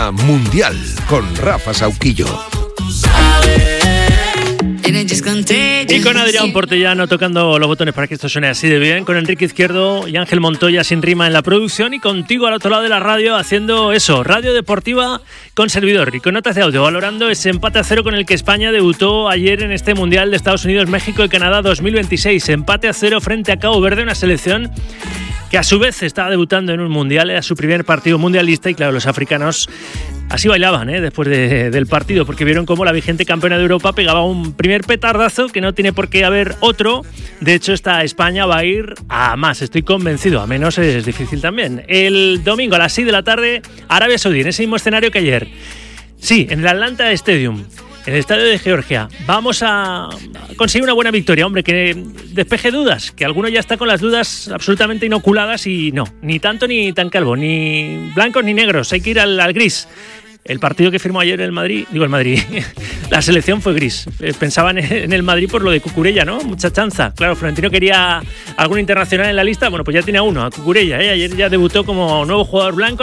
Zona Mundial con Rafa Sauquillo. Y con Adrián Portellano tocando los botones para que esto suene así de bien, con Enrique Izquierdo y Ángel Montoya sin rima en la producción, y contigo al otro lado de la radio haciendo eso, radio deportiva con servidor y con notas de audio, valorando ese empate a 0 con el que España debutó ayer en este Mundial de Estados Unidos, México y Canadá 2026. Empate a 0 frente a Cabo Verde, una selección que a su vez estaba debutando en un Mundial, era su primer partido mundialista, y claro, los africanos así bailaban después del partido, porque vieron cómo la vigente campeona de Europa pegaba un primer petardazo que no tiene por qué haber otro. De hecho, esta España va a ir a más, estoy convencido, a menos es difícil también. El domingo a las 6 de la tarde, Arabia Saudí, en ese mismo escenario que ayer. Sí, en el Atlanta Stadium, en el estadio de Georgia. Vamos a conseguir una buena victoria, hombre, que despeje dudas, que alguno ya está con las dudas absolutamente inoculadas, y no, ni tanto ni tan calvo, ni blancos ni negros, hay que ir al gris. El partido que firmó ayer el Madrid, la selección fue gris. Pensaban en el Madrid por lo de Cucurella, ¿no? Mucha chanza. Claro, Florentino quería algún internacional en la lista, bueno, pues ya tiene a uno, a Cucurella, Ayer ya debutó como nuevo jugador blanco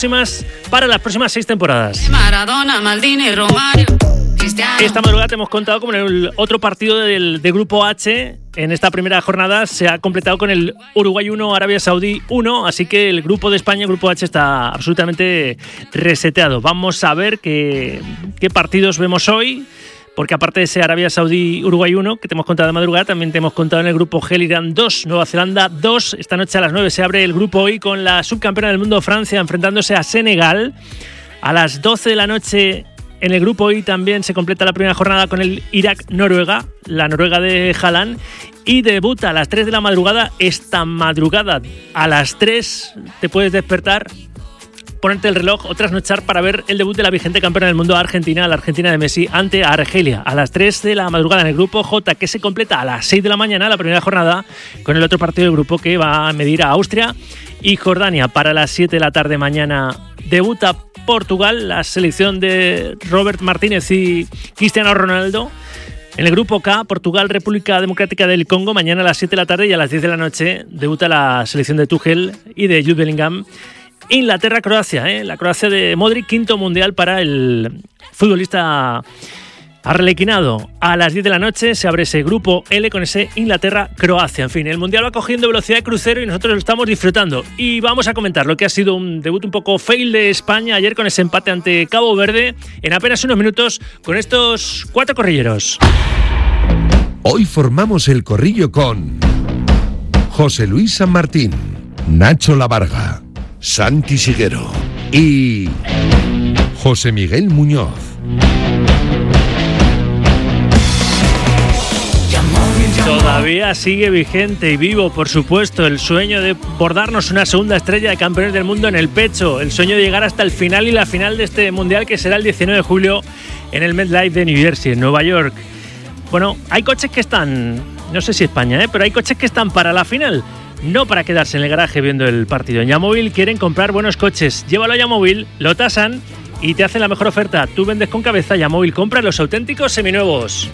para las próximas 6 temporadas. Maradona, Maldini, Romario. Esta madrugada te hemos contado como en el otro partido del Grupo H. En esta primera jornada se ha completado con el Uruguay 1, Arabia Saudí 1, así que el Grupo de España, el Grupo H, está absolutamente reseteado. Vamos a ver qué partidos vemos hoy, porque aparte de ese Arabia Saudí Uruguay 1 que te hemos contado de madrugada, también te hemos contado en el Grupo G, Irán 2, Nueva Zelanda 2. Esta noche a las 9 se abre el Grupo I con la subcampeona del mundo Francia enfrentándose a Senegal. A las 12 de la noche en el Grupo I también se completa la primera jornada con el Irak-Noruega, la Noruega de Haaland, y debuta a las 3 de la madrugada. Esta madrugada a las 3 te puedes despertar, ponerte el reloj o trasnochar para ver el debut de la vigente campeona del mundo Argentina, la Argentina de Messi, ante Argelia. A las 3 de la madrugada en el Grupo J, que se completa a las 6 de la mañana, la primera jornada, con el otro partido del grupo que va a medir a Austria y Jordania. Para las 7 de la tarde mañana debuta Portugal, la selección de Robert Martínez y Cristiano Ronaldo. En el Grupo K, Portugal, República Democrática del Congo, mañana a las 7 de la tarde, y a las 10 de la noche debuta la selección de Tuchel y de Jude Bellingham. Inglaterra-Croacia, la Croacia de Modric, quinto mundial para el futbolista arlequinado. A las 10 de la noche se abre ese Grupo L con ese Inglaterra-Croacia. En fin, el mundial va cogiendo velocidad de crucero y nosotros lo estamos disfrutando. Y vamos a comentar lo que ha sido un debut un poco fail de España ayer con ese empate ante Cabo Verde en apenas unos minutos con estos 4 corrilleros. Hoy formamos el corrillo con José Luis San Martín, Nacho Lavarga, Santi Siguero y José Miguel Muñoz. Todavía sigue vigente y vivo, por supuesto, el sueño de bordarnos una segunda estrella de campeones del mundo en el pecho, el sueño de llegar hasta el final y la final de este mundial, que será el 19 de julio en el MetLife de New Jersey, en Nueva York. Bueno, hay coches que están, no sé si España, pero hay coches que están para la final, no para quedarse en el garaje viendo el partido. En Yamóvil quieren comprar buenos coches. Llévalo a Yamóvil, lo tasan y te hacen la mejor oferta. Tú vendes con cabeza. Yamóvil compra los auténticos seminuevos.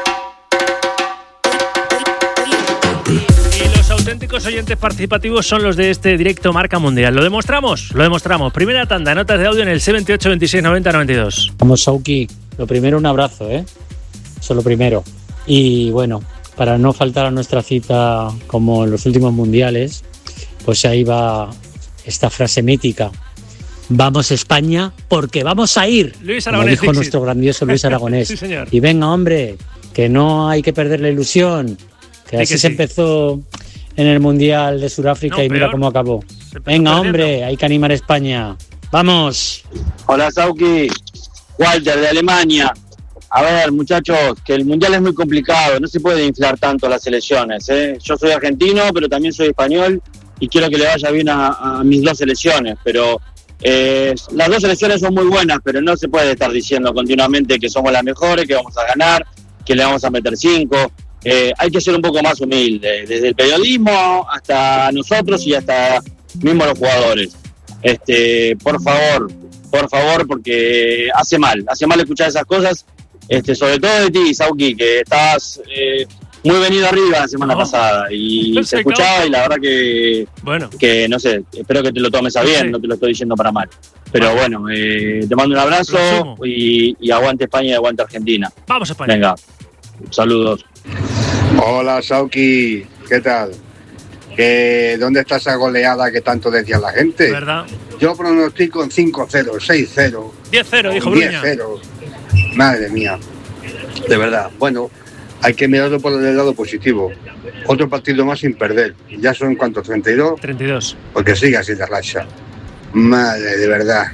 Y los auténticos oyentes participativos son los de este directo Marca Mundial. ¿Lo demostramos? Lo demostramos. Primera tanda, notas de audio en el 78 26 90 92. Vamos, Sauki. Lo primero, un abrazo, Eso es lo primero. Y bueno, para no faltar a nuestra cita como en los últimos mundiales, pues ahí va esta frase mítica: vamos España porque vamos a ir, Luis como Aragonés, dijo nuestro grandioso Luis Aragonés. Sí, señor. Y venga, hombre, que no hay que perder la ilusión, que sí, así que se sí. empezó en el Mundial de Sudáfrica, y mira cómo acabó. Venga, hombre, hay que animar a España. ¡Vamos! Hola, Sauki. Walter, de Alemania. A ver, muchachos, que el Mundial es muy complicado, no se puede inflar tanto las selecciones, Yo soy argentino, pero también soy español y quiero que le vaya bien a mis dos selecciones, pero las dos selecciones son muy buenas, pero no se puede estar diciendo continuamente que somos las mejores, que vamos a ganar, que le vamos a meter 5. Hay que ser un poco más humilde, desde el periodismo hasta nosotros y hasta mismo los jugadores. Por favor, porque hace mal escuchar esas cosas. Sobre todo de ti, Sauki, que estabas muy venido arriba la semana pasada y se escuchaba, y la verdad que no sé, espero que te lo tomes a bien, no te lo estoy diciendo para mal. Pero bueno, te mando un abrazo y aguante España y aguante Argentina. Vamos a España. Venga, saludos. Hola, Sauki, ¿qué tal? ¿Dónde está esa goleada que tanto decía la gente? ¿Verdad? Yo pronostico en 5-0, 6-0. 10-0, dijo Bruña. 10-0. Madre mía. De verdad. Bueno, hay que mirarlo por el lado positivo. Otro partido más sin perder. Ya son, ¿cuántos? 32. 32. Porque sigue así de racha. Madre, de verdad.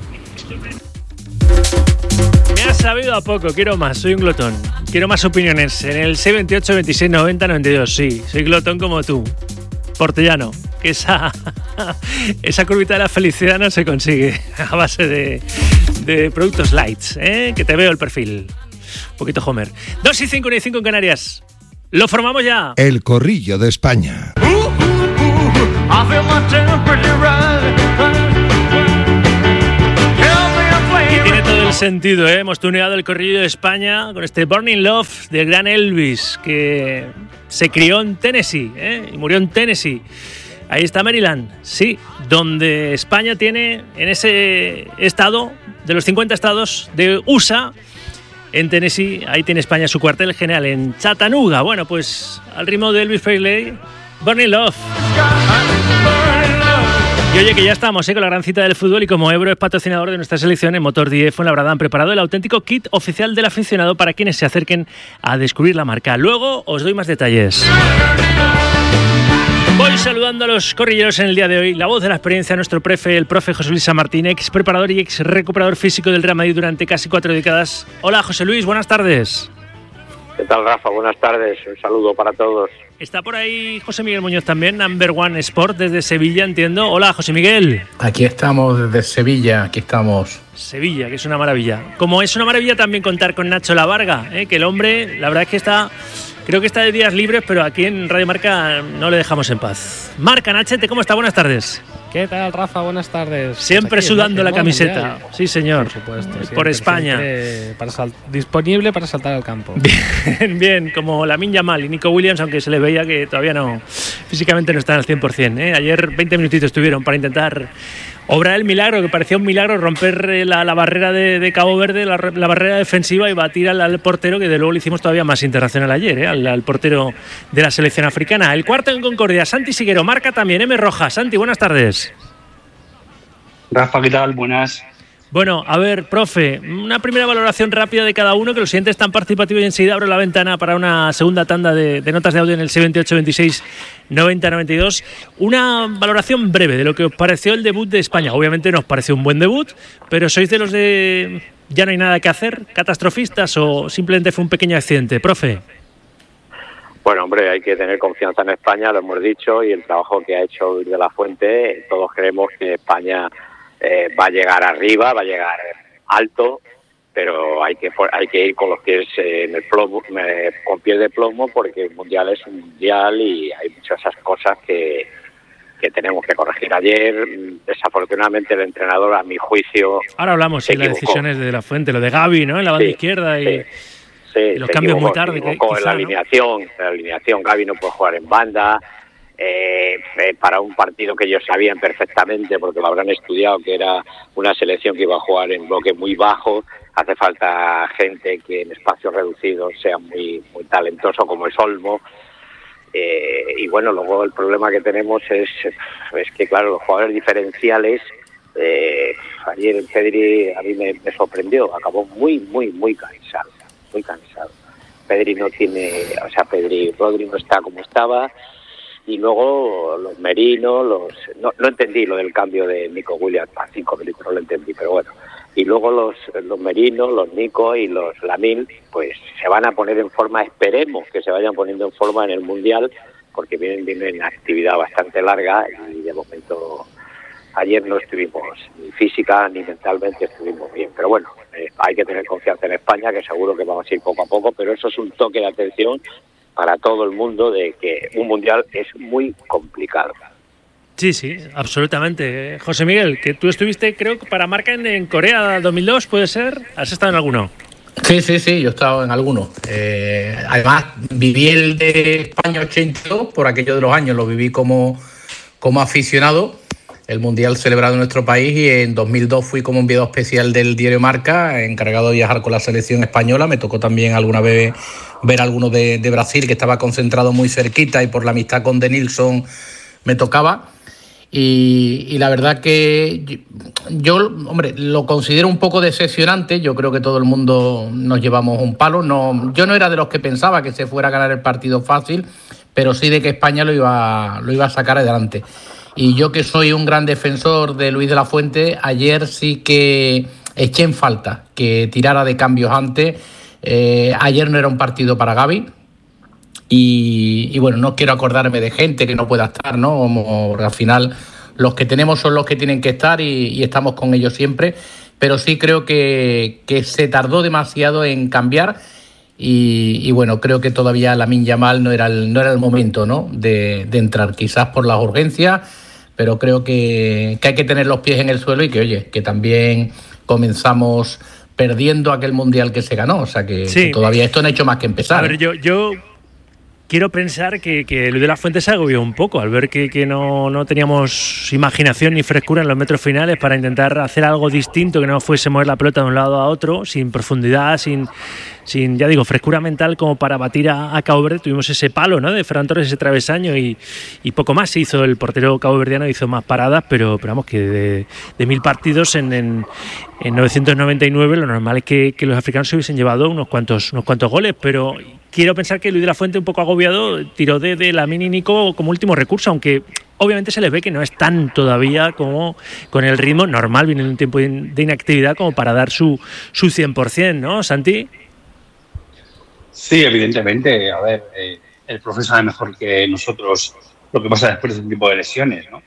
Me has sabido a poco, quiero más, soy un glotón. Quiero más opiniones. En el 628, 26, 90, 92, sí, soy glotón como tú. Portellano, que esa curvita de la felicidad no se consigue a base de productos lights, que te veo el perfil. Un poquito Homer. 2:05, 1:05 en Canarias. Lo formamos ya. El Corrillo de España. Y tiene todo el sentido, Hemos tuneado el Corrillo de España con este Burning Love del gran Elvis, que se crió en Tennessee, y murió en Tennessee. Ahí está Maryland, sí, donde España tiene, en ese estado, de los 50 estados de USA, en Tennessee, ahí tiene España su cuartel general, en Chattanooga. Bueno, pues al ritmo de Elvis Presley, Burning Love. Y oye, que ya estamos con la gran cita del fútbol, y como Ebro es patrocinador de nuestra selección, en Motor 10 Fuenlabrada han preparado el auténtico kit oficial del aficionado para quienes se acerquen a descubrir la marca. Luego os doy más detalles. Voy saludando a los corrilleros en el día de hoy. La voz de la experiencia, nuestro profe, el profe José Luis San Martín, ex preparador y ex recuperador físico del Real Madrid durante casi 4 décadas. Hola, José Luis, buenas tardes. ¿Qué tal, Rafa? Buenas tardes. Un saludo para todos. Está por ahí José Miguel Muñoz también, Number One Sport, desde Sevilla, entiendo. Hola, José Miguel. Aquí estamos desde Sevilla, aquí estamos. Sevilla, que es una maravilla. Como es una maravilla también contar con Nacho Lavarga, que el hombre, la verdad es que creo que está de días libres, pero aquí en Radio Marca no le dejamos en paz. Marca, Nachete, ¿cómo está? Buenas tardes. ¿Qué tal, Rafa? Buenas tardes. Siempre pues sudando la camiseta. Mundial. Sí, señor. Por supuesto. Por España. Disponible para saltar al campo. Bien, como Lamine Yamal y Nico Williams, aunque se le veía que todavía no, físicamente no están al 100%. Ayer 20 minutitos estuvieron para intentar obrar el milagro, que parecía un milagro, romper la barrera de Cabo Verde, la barrera defensiva, y batir al portero, que de luego le hicimos todavía más internacional ayer, al portero de la selección africana. El cuarto en Concordia, Santi Siguero. Marca también, M. Roja. Santi, buenas tardes. Rafa, ¿qué tal? Buenas. Bueno, a ver, profe, una primera valoración rápida de cada uno, que los siguientes están participativos, y enseguida abro la ventana para una segunda tanda de notas de audio en el 628 26 90 92. Una valoración breve de lo que os pareció el debut de España. Obviamente nos pareció un buen debut, pero ¿sois de los de ya no hay nada que hacer, catastrofistas, o simplemente fue un pequeño accidente? Profe. Bueno, hombre, hay que tener confianza en España, lo hemos dicho, y el trabajo que ha hecho Luis de la Fuente. Todos creemos que España va a llegar arriba, va a llegar alto, pero hay que ir con los pies en el plomo, con pies de plomo, porque el mundial es un mundial y hay muchas esas cosas que tenemos que corregir. Ayer, desafortunadamente, el entrenador, a mi juicio, ahora hablamos de las decisiones de la Fuente, lo de Gavi, ¿no? En la banda izquierda y los cambios muy tarde. En la alineación, Gavi no puede jugar en banda. Para un partido que ellos sabían perfectamente, porque lo habrán estudiado, que era una selección que iba a jugar en bloque muy bajo, hace falta gente que en espacios reducidos sea muy, muy talentoso, como es Olmo. Y bueno, luego el problema que tenemos es que, claro, los jugadores diferenciales, ayer el Pedri a mí me sorprendió, acabó muy cansado. Pedri no tiene, Rodri no está como estaba. Y luego los Merino, no entendí lo del cambio de Nico Williams a 5 minutos, no lo entendí, pero bueno. Y luego los Merino, los Nico y los Lamine, pues se van a poner en forma, esperemos que se vayan poniendo en forma en el Mundial, porque vienen en actividad bastante larga, y de momento ayer no estuvimos ni física ni mentalmente estuvimos bien. Pero bueno, hay que tener confianza en España, que seguro que vamos a ir poco a poco, pero eso es un toque de atención para todo el mundo, de que un mundial es muy complicado. Sí, absolutamente. José Miguel, que tú estuviste, creo, para Marca en Corea 2002, ¿puede ser? ¿Has estado en alguno? Sí, yo he estado en alguno. Además, viví el de España 82, por aquello de los años, lo viví como aficionado, el Mundial celebrado en nuestro país, y en 2002 fui como enviado especial del diario Marca, encargado de viajar con la selección española. Me tocó también alguna vez ver alguno de Brasil, que estaba concentrado muy cerquita, y por la amistad con Denilson me tocaba. Y la verdad que yo, hombre, lo considero un poco decepcionante. Yo creo que todo el mundo nos llevamos un palo. Yo no era de los que pensaba que se fuera a ganar el partido fácil, pero sí de que España lo iba a sacar adelante. Y yo, que soy un gran defensor de Luis de la Fuente, ayer sí que eché en falta que tirara de cambios antes. Ayer no era un partido para Gavi. Y bueno, no quiero acordarme de gente que no pueda estar, ¿no? Como al final los que tenemos son los que tienen que estar, y estamos con ellos siempre. Pero sí creo que se tardó demasiado en cambiar. Y bueno, creo que todavía Lamine Yamal no era el momento, ¿no? de entrar, quizás por las urgencias, pero creo que hay que tener los pies en el suelo, y que, oye, que también comenzamos perdiendo aquel Mundial que se ganó. O sea que todavía esto no ha hecho más que empezar. A ver, yo quiero pensar que Luis de la Fuente se agobió un poco al ver que no teníamos imaginación ni frescura en los metros finales para intentar hacer algo distinto, que no fuese mover la pelota de un lado a otro, sin profundidad, sin ya digo, frescura mental como para batir a Cabo Verde. Tuvimos ese palo, ¿no?, de Ferran Torres, ese travesaño, y poco más. Hizo el portero caboverdiano, hizo más paradas, pero vamos, que de 1000 partidos en 999 lo normal es que los africanos se hubiesen llevado unos cuantos goles, pero quiero pensar que Luis de la Fuente, un poco agobiado, tiró de Lamine y Nico como último recurso, aunque obviamente se les ve que no están todavía como con el ritmo normal, viene un tiempo de inactividad como para dar su 100%, ¿no, Santi? Sí, evidentemente. A ver, el profe sabe mejor que nosotros lo que pasa después de este tipo de lesiones, ¿no?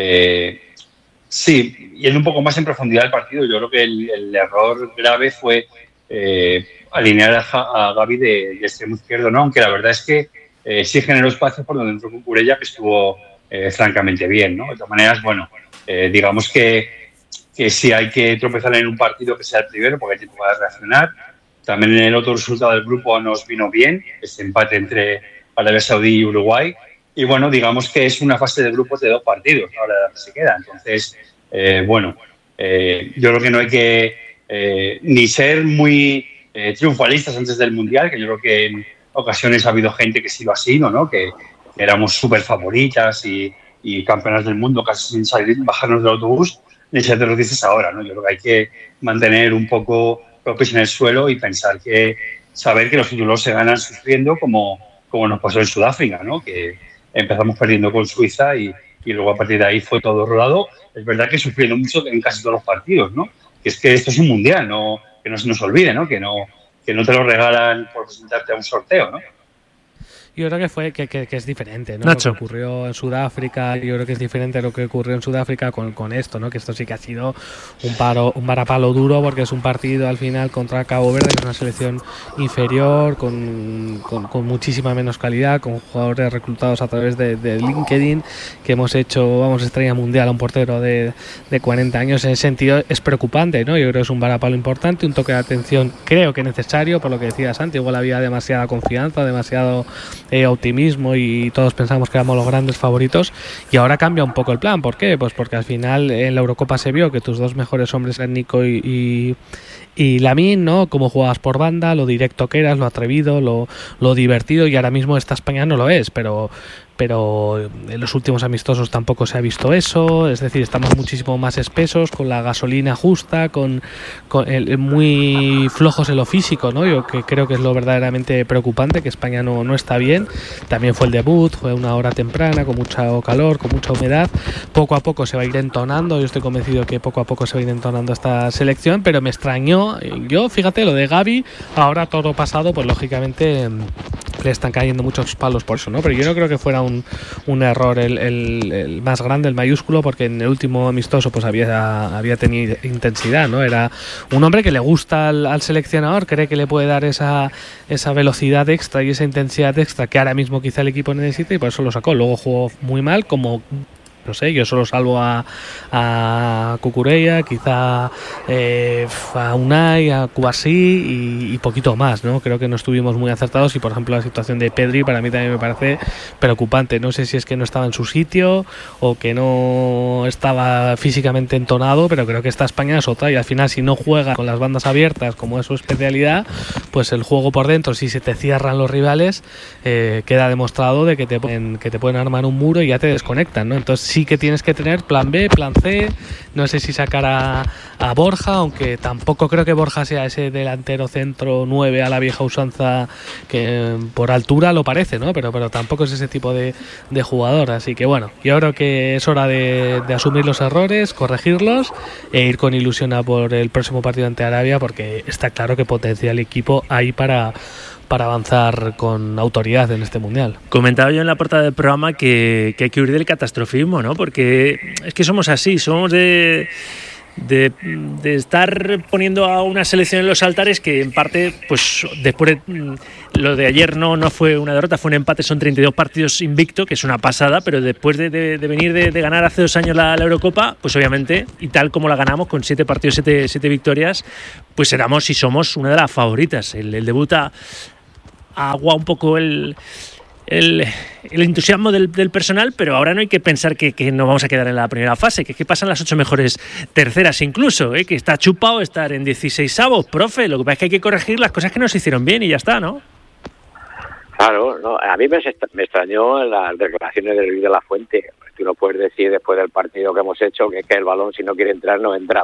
Sí, yendo un poco más en profundidad del partido, yo creo que el error grave fue alinear a Gavi de extremo izquierdo, ¿no? Aunque la verdad es que sí generó espacio por donde entró Cucurella, que estuvo francamente bien, ¿no? De todas maneras, bueno, digamos que si hay que tropezar en un partido, que sea el primero, porque hay tiempo para reaccionar. También en el otro resultado del grupo nos vino bien, este empate entre Arabia Saudí y Uruguay. Y bueno, digamos que es una fase de grupos de 2 partidos, ahora se queda. Entonces, bueno, yo creo que no hay que ni ser muy triunfalistas antes del Mundial, que yo creo que en ocasiones ha habido gente que ha sido así, ¿no? Que éramos súper favoritas y campeonas del mundo casi sin salir, bajarnos del autobús, ni se te lo dices ahora, ¿no? Yo creo que hay que mantener un poco los pies en el suelo y saber que los títulos se ganan sufriendo, como nos pasó en Sudáfrica, ¿no? Que empezamos perdiendo con Suiza y luego a partir de ahí fue todo rodado. Es verdad que sufriendo mucho en casi todos los partidos, ¿no? Que es que esto es un mundial, ¿no? Que no se nos olvide, ¿no? Que no te lo regalan por presentarte a un sorteo, ¿no? Yo creo que es diferente, ¿no? Nacho. Lo que ocurrió en Sudáfrica, yo creo que es diferente lo que ocurrió en Sudáfrica con esto, ¿no? Que esto sí que ha sido un varapalo duro, porque es un partido al final contra Cabo Verde, que es una selección inferior, con muchísima menos calidad, con jugadores reclutados a través de LinkedIn, que hemos hecho, estrella mundial a un portero de 40 años. En ese sentido es preocupante, ¿no? Yo creo que es un varapalo importante, un toque de atención creo que necesario, por lo que decía Santi. Igual había demasiada confianza, demasiado optimismo, y todos pensamos que éramos los grandes favoritos, y ahora cambia un poco el plan. ¿Por qué? Pues porque al final en la Eurocopa se vio que tus dos mejores hombres eran Nico y Lamine, ¿no? Cómo jugabas por banda, lo directo que eras, lo atrevido, lo divertido, y ahora mismo esta España no lo es, pero en los últimos amistosos tampoco se ha visto eso. Es decir, estamos muchísimo más espesos, con la gasolina justa, con muy flojos en lo físico, ¿no? Yo que creo que es lo verdaderamente preocupante, que España no está bien. También fue el debut, fue una hora temprana, con mucho calor, con mucha humedad. Poco a poco se va a ir entonando, yo estoy convencido que poco a poco se va a ir entonando esta selección, pero me extrañó. Yo, fíjate, lo de Gavi, ahora todo pasado, pues lógicamente le están cayendo muchos palos por eso, ¿no? Pero yo no creo que fuera un error el más grande, el mayúsculo, porque en el último amistoso pues había tenido intensidad, ¿no? Era un hombre que le gusta al seleccionador, cree que le puede dar esa velocidad extra y esa intensidad extra que ahora mismo quizá el equipo necesita, y por eso lo sacó. Luego jugó muy mal, como No sé, yo solo salvo a Cucurella, quizá a Unai, a Kouassi y poquito más, ¿no? Creo que no estuvimos muy acertados y, por ejemplo, la situación de Pedri para mí también me parece preocupante. No sé si es que no estaba en su sitio o que no estaba físicamente entonado, pero creo que esta España es otra y al final si no juega con las bandas abiertas como es su especialidad, pues el juego por dentro, si se te cierran los rivales, queda demostrado de que te pueden armar un muro y ya te desconectan, ¿no? Entonces sí que tienes que tener plan B, plan C, no sé si sacar a Borja, aunque tampoco creo que Borja sea ese delantero centro 9 a la vieja usanza que por altura lo parece, ¿no? Pero tampoco es ese tipo de jugador, así que bueno, yo creo que es hora de asumir los errores, corregirlos e ir con ilusión a por el próximo partido ante Arabia, porque está claro que potencia el equipo ahí para avanzar con autoridad en este Mundial. Comentaba yo en la portada del programa que hay que huir del catastrofismo, ¿no? Porque es que somos así, somos de estar poniendo a una selección en los altares que en parte, pues después lo de ayer no fue una derrota, fue un empate, son 32 partidos invicto, que es una pasada, pero después de venir de ganar hace 2 años la Eurocopa, pues obviamente, y tal como la ganamos con 7 partidos, 7 victorias, pues éramos y somos una de las favoritas. El debut agua un poco el entusiasmo del personal, pero ahora no hay que pensar que nos vamos a quedar en la primera fase, que pasan las 8 mejores terceras incluso, que está chupado estar en 16avos, profe, lo que pasa es que hay que corregir las cosas que no se hicieron bien y ya está, ¿no? Claro, no, a mí me extrañó las declaraciones de Luis de la Fuente. Tú no puedes decir después del partido que hemos hecho que el balón si no quiere entrar no entra.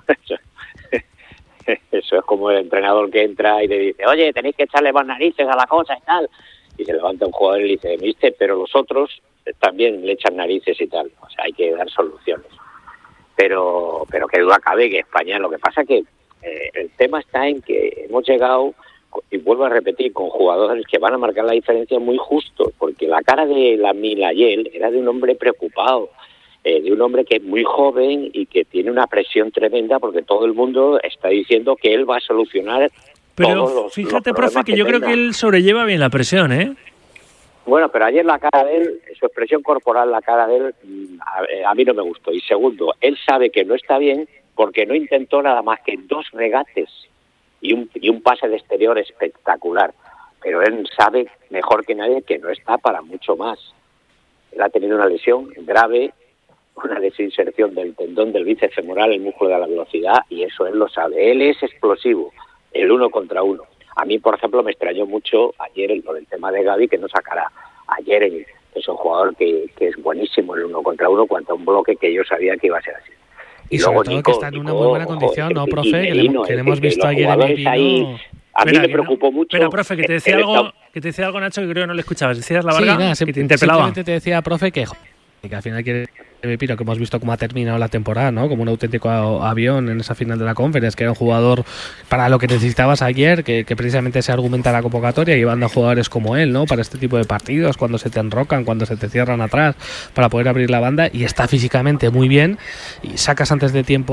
Eso es como el entrenador que entra y le dice, oye, tenéis que echarle más narices a la cosa y tal. Y se levanta un jugador y le dice, mister, pero los otros también le echan narices y tal. O sea, hay que dar soluciones. Pero que duda cabe que España, lo que pasa que el tema está en que hemos llegado, y vuelvo a repetir, con jugadores que van a marcar la diferencia muy justo, porque la cara de Lamine Yamal era de un hombre preocupado, de un hombre que es muy joven y que tiene una presión tremenda porque todo el mundo está diciendo que él va a solucionar. Pero fíjate, profe, que yo creo que él sobrelleva bien la presión, ¿eh? Bueno, pero ayer la cara de él, su expresión corporal, la cara de él, a mí no me gustó. Y segundo, él sabe que no está bien porque no intentó nada más que 2 regates y un pase de exterior espectacular. Pero él sabe mejor que nadie que no está para mucho más. Él ha tenido una lesión grave, una desinserción del tendón del bíceps femoral, el músculo de la velocidad, y eso él lo sabe. Él es explosivo, el 1 contra 1. A mí, por ejemplo, me extrañó mucho ayer lo del tema de Gavi, que no sacara ayer, es un jugador que es buenísimo el 1 contra 1, cuanto a un bloque que yo sabía que iba a ser así. Y luego, sobre todo que está en una muy buena condición, ¿no, profe? Que le hemos visto ayer en el ahí. A mí me preococó mucho. Espera, profe, que te decía algo, Nacho, que creo que no le escuchabas. ¿Decías la verdad? Sí, que te interpelaba. Simplemente te decía, profe, que al final quiere Pino, que hemos visto cómo ha terminado la temporada, ¿no? Como un auténtico avión en esa final de la Conference, que era un jugador para lo que necesitabas ayer, que precisamente se argumenta la convocatoria, llevando a jugadores como él, ¿no? Para este tipo de partidos, cuando se te enrocan, cuando se te cierran atrás, para poder abrir la banda, y está físicamente muy bien, y sacas antes de tiempo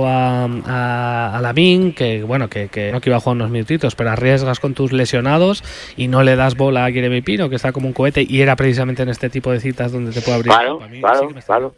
a Lamine, que bueno, que no que iba a jugar unos minutitos, pero arriesgas con tus lesionados y no le das bola a Jeremy Pino, que está como un cohete, y era precisamente en este tipo de citas donde te puede abrir. Claro.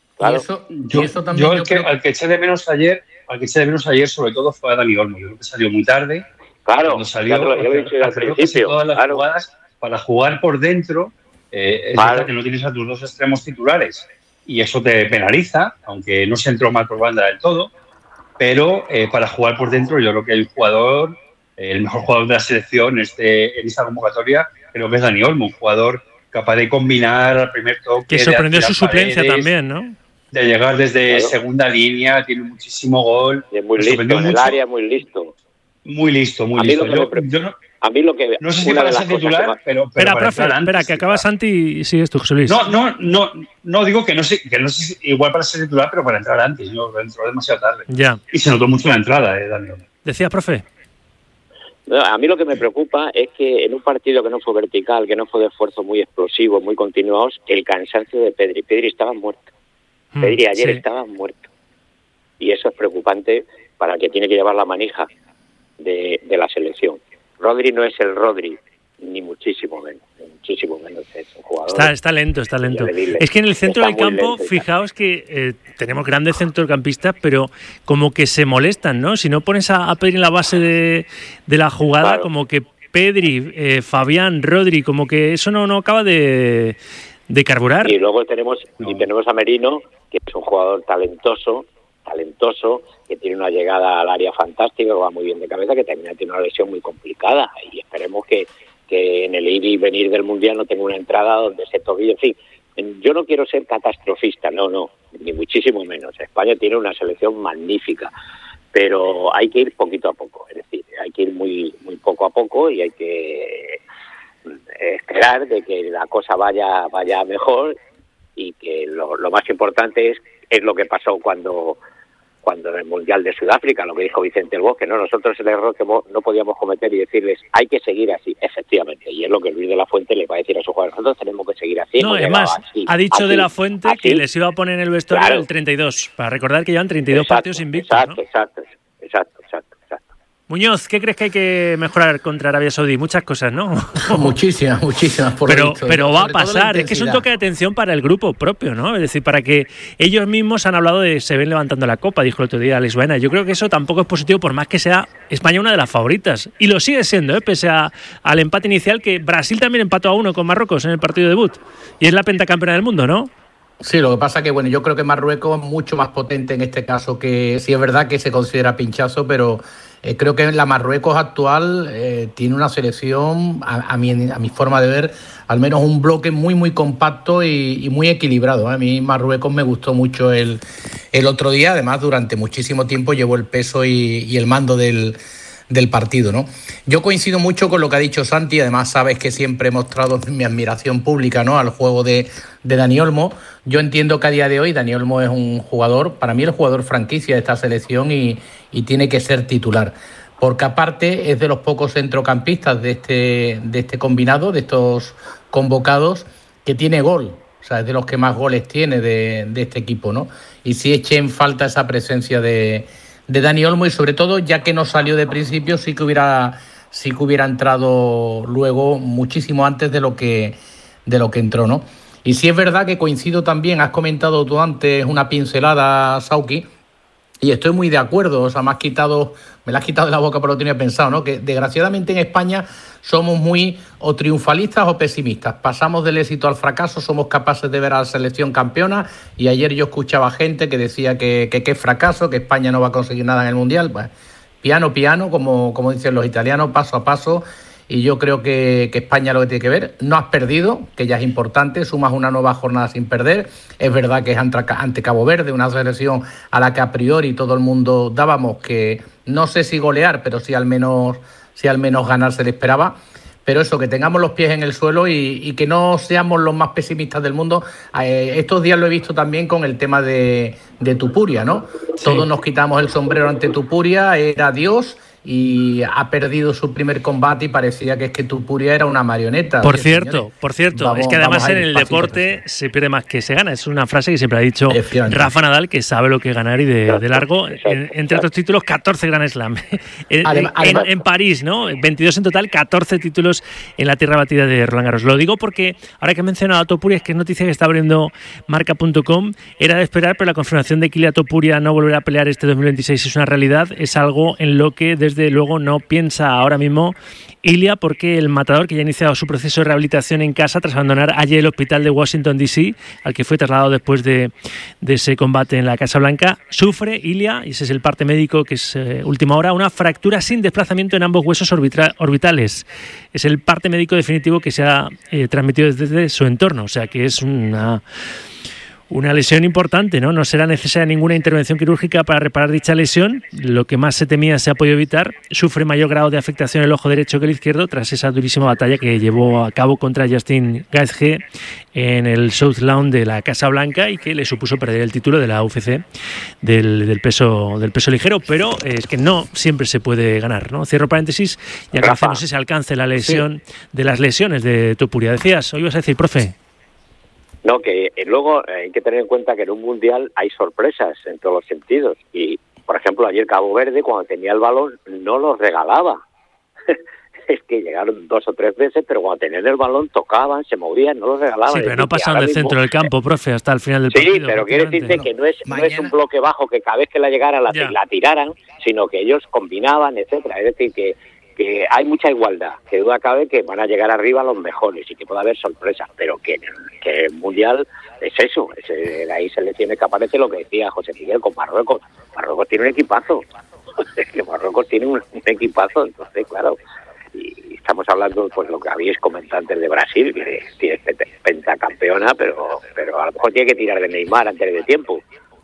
Yo al que eché de menos ayer, sobre todo fue a Dani Olmo. Yo creo que salió muy tarde. Claro, cuando salió, lo he dicho al principio. Todas las jugadas para jugar por dentro, es verdad que no tienes a tus 2 extremos titulares y eso te penaliza, aunque no se entró mal por banda del todo. Pero para jugar por dentro, yo creo que el jugador, el mejor jugador de la selección en esta convocatoria, creo que es Dani Olmo, un jugador capaz de combinar al primer toque. Que sorprendió su suplencia también, ¿no? De llegar desde segunda línea, tiene muchísimo gol. Y es muy listo, en el área muy listo. Muy listo. A mí lo que no sé si para ser titular, pero espera, profe, espera, que acaba Santi y sigues tú, José Luis. No digo que no sé igual para ser titular, pero para entrar antes. No, entró demasiado tarde. Ya. Y se notó mucho la entrada, Daniel. Decía, profe. No, a mí lo que me preocupa es que en un partido que no fue vertical, que no fue de esfuerzo muy explosivo, muy continuados, el cansancio de Pedri. Pedri estaba muerto. Pedri ayer estaba muerto. Y eso es preocupante para el que tiene que llevar la manija de la selección. Rodri no es el Rodri ni muchísimo menos. Es un jugador. Está lento. Es que en el centro del campo, fijaos que tenemos grandes centrocampistas, pero como que se molestan, ¿no? Si no pones a Pedri en la base de la jugada, claro, como que Pedri, Fabián, Rodri, como que eso no acaba de carburar. Y luego tenemos a Merino, que es un jugador talentoso, que tiene una llegada al área fantástica, que va muy bien de cabeza, que también tiene una lesión muy complicada, y esperemos que en el ir y venir del Mundial no tenga una entrada donde ese tobillo, en fin, yo no quiero ser catastrofista, no, ni muchísimo menos. España tiene una selección magnífica, pero hay que ir poquito a poco, es decir, hay que ir muy, muy poco a poco, y hay que esperar de que la cosa vaya mejor, y que lo más importante es lo que pasó cuando en el Mundial de Sudáfrica, lo que dijo Vicente El Bosque, ¿no? Nosotros el error que no podíamos cometer y decirles, hay que seguir así, efectivamente, y es lo que Luis de la Fuente le va a decir a sus jugadores, nosotros tenemos que seguir así. No, además, ha dicho de la Fuente que les iba a poner en el vestuario, claro, el 32, para recordar que llevan 32 partidos invictos, ¿no? Exacto. Muñoz, ¿qué crees que hay que mejorar contra Arabia Saudí? Muchas cosas, ¿no? Muchísimas. Pero va a pasar. Es que es un toque de atención para el grupo propio, ¿no? Es decir, para que ellos mismos han hablado de se ven levantando la copa, dijo el otro día Alex Baena. Yo creo que eso tampoco es positivo, por más que sea España una de las favoritas. Y lo sigue siendo, pese al empate inicial, que Brasil también empató a 1 con Marruecos en el partido de debut. Y es la pentacampeona del mundo, ¿no? Sí, lo que pasa que, yo creo que Marruecos es mucho más potente en este caso, que sí es verdad que se considera pinchazo, pero creo que la Marruecos actual tiene una selección, a mi forma de ver, al menos un bloque muy, muy compacto y muy equilibrado. A mí Marruecos me gustó mucho el otro día, además durante muchísimo tiempo llevó el peso y el mando del partido, ¿no? Yo coincido mucho con lo que ha dicho Santi, además sabes que siempre he mostrado mi admiración pública, ¿no?, al juego de Dani Olmo. Yo entiendo que a día de hoy Dani Olmo es un jugador, para mí el jugador franquicia de esta selección y tiene que ser titular, porque aparte es de los pocos centrocampistas de este combinado, de estos convocados, que tiene gol. O sea, es de los que más goles tiene de este equipo, ¿no? Y sí eché en falta esa presencia de Dani Olmo, y sobre todo, ya que no salió de principio, sí que hubiera entrado luego muchísimo antes de lo que entró, ¿no? Y sí es verdad que coincido también, has comentado tú antes una pincelada, Sauki, y estoy muy de acuerdo. O sea, me la has quitado de la boca, pero lo tenía pensado, ¿no? Que desgraciadamente en España somos muy o triunfalistas o pesimistas. Pasamos del éxito al fracaso, somos capaces de ver a la selección campeona, y ayer yo escuchaba gente que decía que qué fracaso, que España no va a conseguir nada en el Mundial. Pues, piano, como dicen los italianos, paso a paso. Y yo creo que España lo que tiene que ver, no has perdido, que ya es importante, sumas una nueva jornada sin perder. Es verdad que es ante Cabo Verde, una selección a la que a priori todo el mundo dábamos que, no sé si golear, pero sí al menos ganar se le esperaba. Pero eso, que tengamos los pies en el suelo y que no seamos los más pesimistas del mundo. Estos días lo he visto también con el tema de Tupuria, ¿no? Sí. Todos nos quitamos el sombrero ante Tupuria, era Dios, y ha perdido su primer combate y parecía que Tupuria era una marioneta. Por cierto, es que además en el deporte se pierde más que se gana. Es una frase que siempre ha dicho Rafa Nadal, que sabe lo que ganar y de largo. Entre otros títulos, 14 Grand Slam. En París, ¿no? 22 en total, 14 títulos en la tierra batida de Roland Garros. Lo digo porque ahora que he mencionado a Topuria, es que es noticia que está abriendo marca.com, era de esperar, pero la confirmación de que Ilia Topuria no volverá a pelear este 2026 es una realidad. Es algo en lo que desde luego no piensa ahora mismo Ilia, porque el matador, que ya ha iniciado su proceso de rehabilitación en casa tras abandonar ayer el hospital de Washington D.C., al que fue trasladado después de ese combate en la Casa Blanca, sufre Ilia, y ese es el parte médico que es última hora, una fractura sin desplazamiento en ambos huesos orbitales. Es el parte médico definitivo que se ha transmitido desde su entorno, o sea que es una lesión importante, ¿no? No será necesaria ninguna intervención quirúrgica para reparar dicha lesión. Lo que más se temía se ha podido evitar. Sufre mayor grado de afectación el ojo derecho que el izquierdo tras esa durísima batalla que llevó a cabo contra Justin Gaethje en el South Lawn de la Casa Blanca y que le supuso perder el título de la UFC del peso ligero, pero es que no siempre se puede ganar, ¿no? Cierro paréntesis, ya que hacemos ese alcance la lesión de las lesiones de Topuria. Decías, ¿o ibas a decir, profe? No, que luego hay que tener en cuenta que en un mundial hay sorpresas en todos los sentidos. Y, por ejemplo, ayer Cabo Verde, cuando tenía el balón, no lo regalaba. es que llegaron 2 o 3 veces, pero cuando tenían el balón tocaban, se movían, no los regalaban. Sí, pero no pasaron del centro del campo, profe, hasta el final del partido. Sí, pero quiere decirte que no es un bloque bajo que cada vez que la llegara la tiraran, sino que ellos combinaban, etcétera. Es decir, que hay mucha igualdad, que duda cabe que van a llegar arriba los mejores y que puede haber sorpresas, pero que el Mundial es eso, hay selecciones que aparece lo que decía José Miguel con Marruecos. Marruecos tiene un equipazo, es que Marruecos tiene un equipazo, entonces claro, y estamos hablando pues lo que habéis comentado antes de Brasil, que tiene pentacampeona, pero a lo mejor tiene que tirar de Neymar antes de tiempo.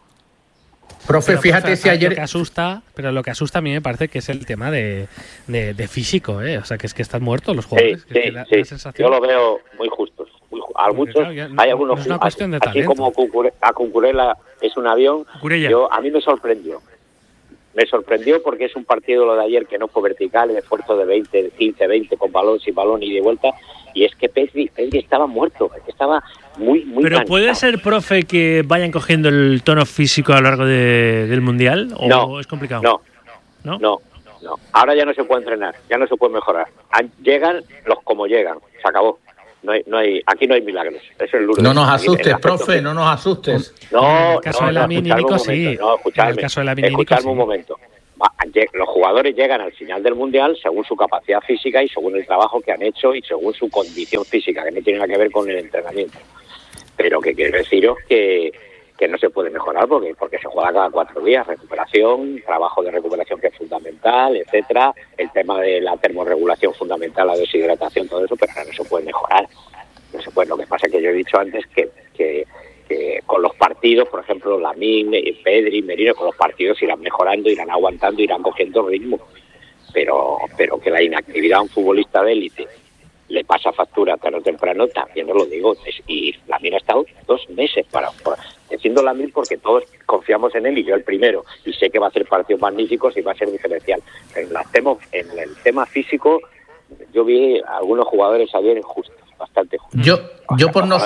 Profe, fíjate si ayer... Lo que asusta a mí me parece que es el tema de físico, o sea, que es que están muertos los jugadores. Sí. La sensación... Yo lo veo muy justos. Hay algunos, es una cuestión de así talento. Como a Cucurella es un avión, a mí me sorprendió. Me sorprendió porque es un partido lo de ayer que no fue vertical, el esfuerzo de 15, 20 con balón, sin balón y de vuelta, y es que Pedri estaba muerto, estaba muy pero cansado. ¿Puede ser, profe, que vayan cogiendo el tono físico a lo largo del Mundial? ¿O no, es complicado? No. Ahora ya no se puede entrenar, ya no se puede mejorar. Llegan como llegan, se acabó. Aquí no hay milagros. Eso es no nos asustes, profe, no nos asustes. No, en el caso de Lamine y Nico sí. Escuchadme un momento. Los jugadores llegan al final del Mundial según su capacidad física y según el trabajo que han hecho y según su condición física, que no tiene nada que ver con el entrenamiento. Pero que quiero deciros que no se puede mejorar porque se juega cada 4 días, recuperación, trabajo de recuperación que es fundamental, etcétera, el tema de la termorregulación fundamental, la deshidratación, todo eso, pero ahora no se puede mejorar. No se puede. Lo que pasa es que yo he dicho antes que con los partidos, por ejemplo, Lamine, Pedri, Merino, con los partidos irán mejorando, irán aguantando, irán cogiendo ritmo, pero que la inactividad a un futbolista de élite le pasa factura tarde o temprano, también os lo digo, y Lamine ha estado 2 meses diciendo Lamine porque todos confiamos en él y yo el primero, y sé que va a hacer partidos magníficos y va a ser diferencial. En el tema físico, yo vi a algunos jugadores ayer injustos, bastante justos. Yo por no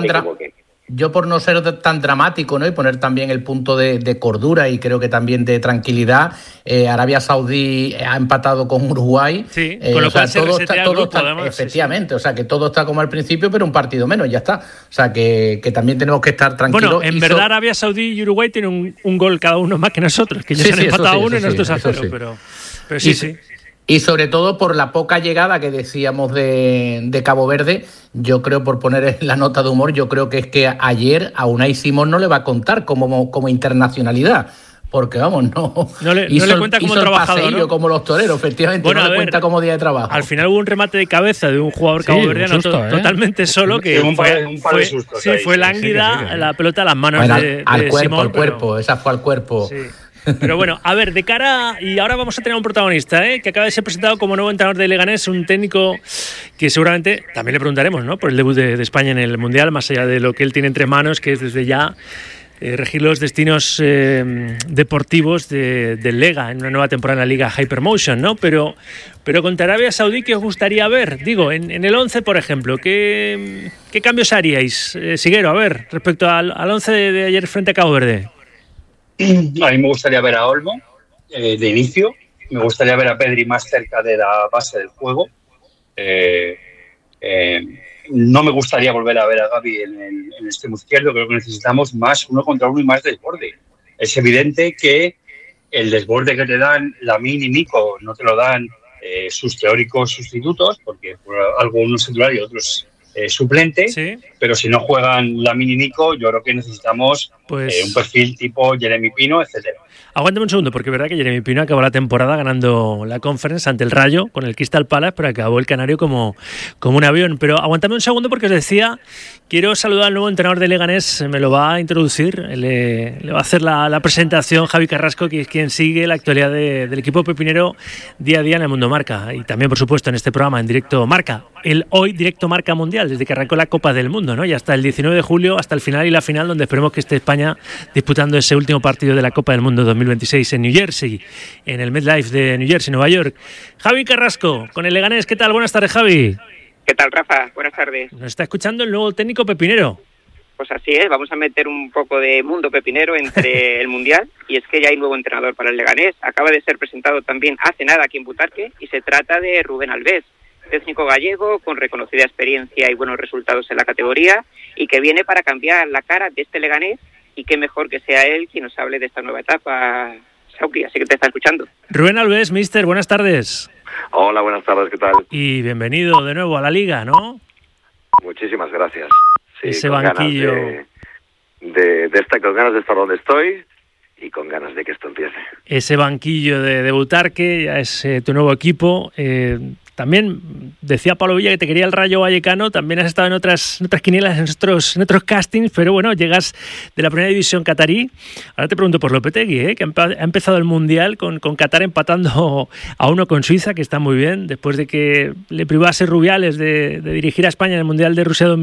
ser tan dramático, ¿no? Y poner también el punto de cordura y creo que también de tranquilidad, Arabia Saudí ha empatado con Uruguay. Sí, con lo cual todo está además, efectivamente, sí. O sea que todo está como al principio, pero un partido menos, ya está. O sea que también tenemos que estar tranquilos. Bueno, en verdad Arabia Saudí y Uruguay tienen un gol cada uno más que nosotros, que ellos han empatado uno y nosotros a 0, pero sí. Y sobre todo por la poca llegada que decíamos de Cabo Verde, yo creo, por poner la nota de humor, yo creo que es que ayer a Unai Simón no le va a contar como internacionalidad. Porque vamos, no le cuenta como trabajador, ¿no? Como los toreros, efectivamente, bueno, no le cuenta como día de trabajo. Al final hubo un remate de cabeza de un jugador caboverdiano totalmente solo, que fue lánguida la pelota a las manos de Simón. Al cuerpo, esa fue al cuerpo. Sí. Pero bueno, a ver, de cara... Y ahora vamos a tener un protagonista, que acaba de ser presentado como nuevo entrenador de Leganés, un técnico que seguramente también le preguntaremos, ¿no? Por el debut de España en el Mundial, más allá de lo que él tiene entre manos, que es desde ya regir los destinos deportivos del Lega en una nueva temporada en la Liga Hypermotion, ¿no? Pero contra Arabia Saudí, ¿qué os gustaría ver? Digo, en el 11, por ejemplo, ¿qué cambios haríais, Siguero? A ver, respecto al 11 de ayer frente a Cabo Verde. A mí me gustaría ver a Olmo de inicio, me gustaría ver a Pedri más cerca de la base del juego. No me gustaría volver a ver a Gavi en el extremo izquierdo, creo que necesitamos más 1 contra 1 y más desborde. Es evidente que el desborde que te dan Lamine y Nico no te lo dan sus teóricos sustitutos, porque por algunos titulares y otros suplente, sí. Pero si no juegan Lamine y Nico, yo creo que necesitamos un perfil tipo Jeremy Pino, etcétera. Aguántame un segundo, porque es verdad que Jeremy Pino acabó la temporada ganando la Conference ante el Rayo con el Crystal Palace, pero acabó el Canario como un avión. Pero aguántame un segundo porque os decía, quiero saludar al nuevo entrenador de Leganés, me lo va a introducir, le va a hacer la presentación Javi Carrasco, que es quien sigue la actualidad del equipo pepinero día a día en el Mundo Marca. Y también, por supuesto, en este programa, en Directo Marca, el hoy Directo Marca Mundial, desde que arrancó la Copa del Mundo, ¿no? Y hasta el 19 de julio, hasta el final y la final, donde esperemos que esté España disputando ese último partido de la Copa del Mundo 2026 en New Jersey, en el MetLife de New Jersey, Nueva York. Javi Carrasco, con el Leganés. ¿Qué tal? Buenas tardes, Javi. ¿Qué tal, Rafa? Buenas tardes. Nos está escuchando el nuevo técnico pepinero. Pues así es, vamos a meter un poco de mundo pepinero entre el Mundial, y es que ya hay nuevo entrenador para el Leganés. Acaba de ser presentado también hace nada aquí en Butarque, y se trata de Rubén Albés, técnico gallego con reconocida experiencia y buenos resultados en la categoría, y que viene para cambiar la cara de este Leganés, y qué mejor que sea él quien nos hable de esta nueva etapa, Sauki, así que te está escuchando. Rubén Albés, mister, buenas tardes. Hola, buenas tardes, ¿qué tal? Y bienvenido de nuevo a la Liga, ¿no? Muchísimas gracias. Sí, ese banquillo. Con ganas de estar donde estoy y con ganas de que esto empiece. Ese banquillo de Butarque, ya es tu nuevo equipo. También decía Pablo Villa que te quería el Rayo Vallecano, también has estado en otras quinielas, en otros castings, pero bueno, llegas de la primera división catarí. Ahora te pregunto por Lopetegui, que ha empezado el Mundial con Qatar empatando a 1 con Suiza, que está muy bien, después de que le privase Rubiales de dirigir a España en el Mundial de Rusia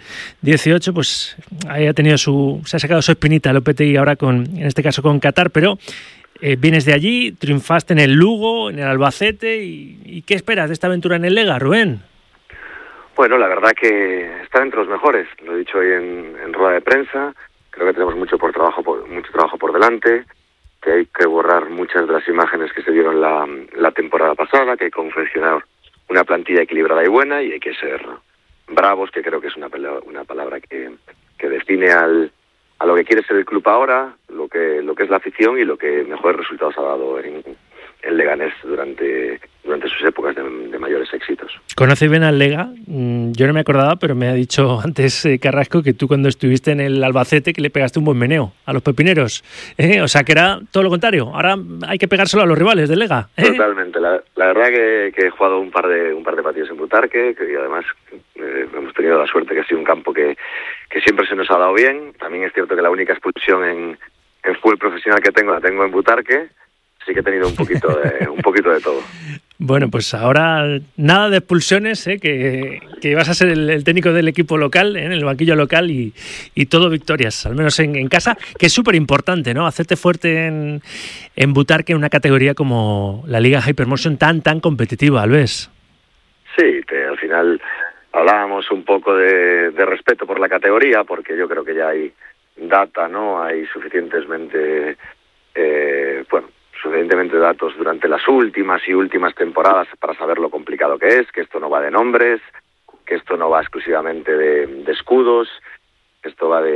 2018, pues ahí se ha sacado su espinita Lopetegui ahora en este caso con Qatar, pero vienes de allí, triunfaste en el Lugo, en el Albacete, y ¿qué esperas de esta aventura en el Lega, Rubén? Bueno, la verdad que estar entre los mejores, lo he dicho hoy en rueda de prensa, creo que tenemos mucho trabajo por delante, que hay que borrar muchas de las imágenes que se dieron la temporada pasada, que hay que confeccionar una plantilla equilibrada y buena, y hay que ser bravos, que creo que es una palabra que define a lo que quiere ser el club ahora, lo que es la afición y lo que mejores resultados ha dado en Leganés durante sus épocas de mayores éxitos. ¿Conoces bien al Lega? Yo no me acordaba, pero me ha dicho antes Carrasco que tú cuando estuviste en el Albacete que le pegaste un buen meneo a los pepineros. O sea que era todo lo contrario. Ahora hay que pegárselo a los rivales del Lega. Totalmente. La verdad que he jugado un par de partidos en Butarque, y además hemos tenido la suerte que ha sido un campo que siempre se nos ha dado bien. También es cierto que la única expulsión en fútbol profesional que la tengo en Butarque. Sí que he tenido un poquito de todo. Bueno, pues ahora nada de expulsiones, que vas a ser el técnico del equipo local, en el banquillo local, y todo victorias, al menos en casa, que es súper importante, ¿no? Hacerte fuerte en Butarque en una categoría como la Liga Hypermotion tan competitiva, Albés. Sí, al final hablábamos un poco de respeto por la categoría, porque yo creo que ya hay data, ¿no? Hay suficientemente datos durante las últimas temporadas para saber lo complicado que es, que esto no va de nombres, que esto no va exclusivamente de escudos, que esto va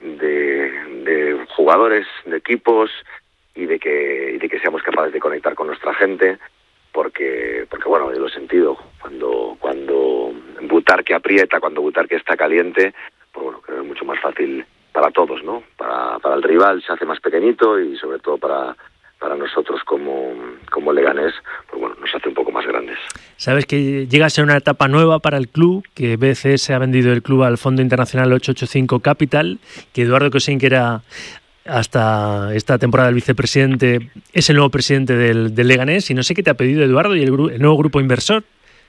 de jugadores, de equipos, y de que seamos capaces de conectar con nuestra gente, porque bueno, yo lo he sentido, cuando Butarque aprieta, cuando Butarque está caliente, pues bueno, creo que es mucho más fácil para todos, ¿no? Para el rival se hace más pequeñito, y sobre todo para nosotros como Leganés, pues bueno, nos hace un poco más grandes. Sabes que llegas a una etapa nueva para el club, que BCS ha vendido el club al Fondo Internacional 885 Capital, que Eduardo Cosín, que era hasta esta temporada el vicepresidente, es el nuevo presidente del Leganés, y no sé qué te ha pedido Eduardo y el nuevo grupo inversor.